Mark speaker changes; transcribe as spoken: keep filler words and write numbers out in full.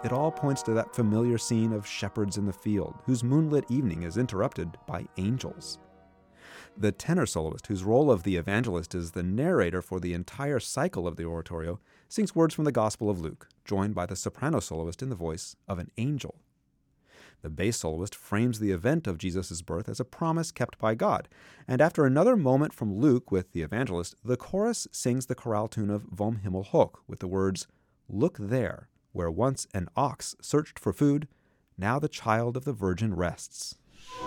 Speaker 1: it all points to that familiar scene of shepherds in the field, whose moonlit evening is interrupted by angels. The tenor soloist, whose role of the evangelist is the narrator for the entire cycle of the oratorio, sings words from the Gospel of Luke, joined by the soprano soloist in the voice of an angel. The bass soloist frames the event of Jesus' birth as a promise kept by God, and after another moment from Luke with the evangelist, the chorus sings the chorale tune of Vom Himmel hoch with the words, "Look there, where once an ox searched for food, now the child of the Virgin rests."